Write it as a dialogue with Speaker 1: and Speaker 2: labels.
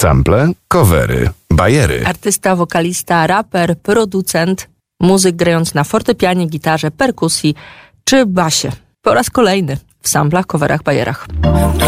Speaker 1: Sample, covery, bajery.
Speaker 2: Artysta, wokalista, raper, producent, muzyk grając na fortepianie, gitarze, perkusji czy basie. Po raz kolejny w samplach, coverach, bajerach.